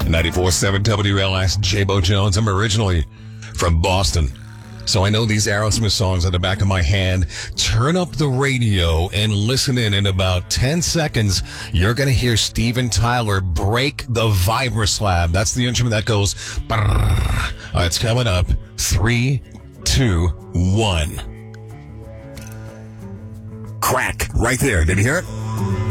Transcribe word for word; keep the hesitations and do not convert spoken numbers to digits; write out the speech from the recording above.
ninety-four point seven W L S, J-Bo Jones. I'm originally from Boston, so I know these Aerosmith songs at the back of my hand. Turn up the radio and listen in. In about ten seconds, you're going to hear Steven Tyler break the Vibroslab. That's the instrument that goes... Brrr. Uh, it's coming up. Three, two, one. Crack. Right there. Did you hear it?